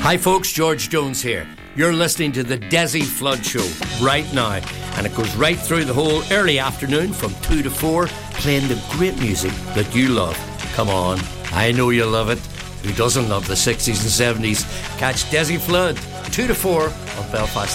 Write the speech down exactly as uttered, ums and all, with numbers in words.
Hi folks, George Jones here. You're listening to the Desi Flood Show right now, and it goes right through the whole early afternoon from two to four, playing the great music that you love. Come on, I know you love it. Who doesn't love the sixties and seventies? Catch Desi Flood two to four on Belfast